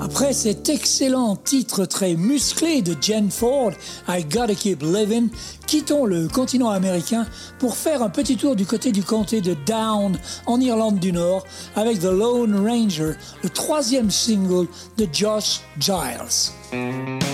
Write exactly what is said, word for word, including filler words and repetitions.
Après cet excellent titre très musclé de Jen Ford, I Gotta Keep Living, quittons le continent américain pour faire un petit tour du côté du comté de Down, en Irlande du Nord, avec The Lone Ranger, le troisième single de Josh Giles.